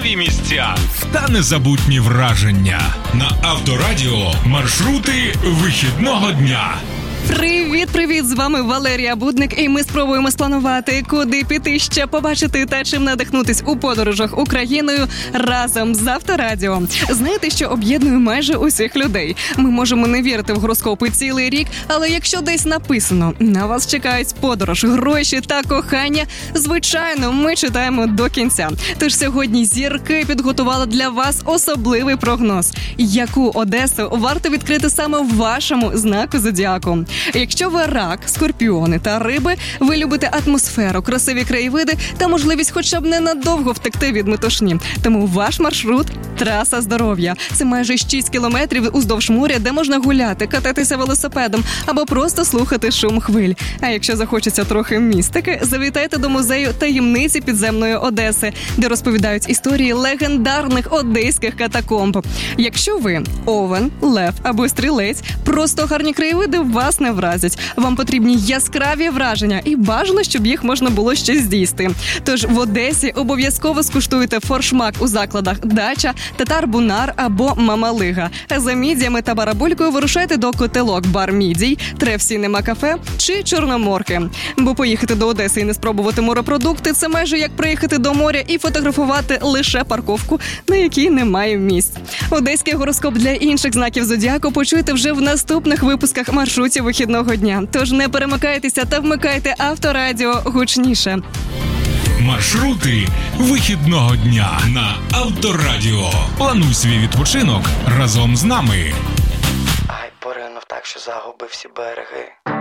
цікаві місця та незабутні враження. На Авторадіо маршрути вихідного дня. Привіт! З вами Валерія Будник, і ми спробуємо спланувати, куди піти ще побачити та чим надихнутись у подорожах Україною разом з Авторадіо. Знаєте, що об'єднує майже усіх людей? Ми можемо не вірити в гороскопи цілий рік, але якщо десь написано «На вас чекають подорож, гроші та кохання», звичайно, ми читаємо до кінця. Тож сьогодні зірки підготували для вас особливий прогноз. Яку Одесу варто відкрити саме в вашому знаку зодіаку? Якщо ви рак, скорпіони та риби, ви любите атмосферу, красиві краєвиди та можливість хоча б ненадовго втекти від метушні. Тому ваш маршрут – траса здоров'я. Це майже 6 кілометрів уздовж моря, де можна гуляти, кататися велосипедом або просто слухати шум хвиль. А якщо захочеться трохи містики, завітайте до музею таємниці підземної Одеси, де розповідають історії легендарних одеських катакомб. Якщо ви овен, лев або стрілець, просто гарні краєвиди вас не вразять. Вам потрібні яскраві враження і бажано, щоб їх можна було ще здійснити. Тож в Одесі обов'язково скуштуйте форшмак у закладах «Дача», «Татар-Бунар» або «Мамалига». За мідіями та барабулькою вирушайте до «Котелок», «Бар Мідій», «Треф Сінема Кафе» чи «Чорноморки». Бо поїхати до Одеси і не спробувати морепродукти – це майже як приїхати до моря і фотографувати лише парковку, на якій немає місць. Одеський гороскоп для інших знаків зодіаку почуєте вже в наступних випусках маршрутів вихідного дня. Тож не перемикайтеся та вмикайте Авторадіо гучніше. Маршрути вихідного дня на Авторадіо. Плануй свій відпочинок разом з нами. Ай, поринув так, що загубив всі береги.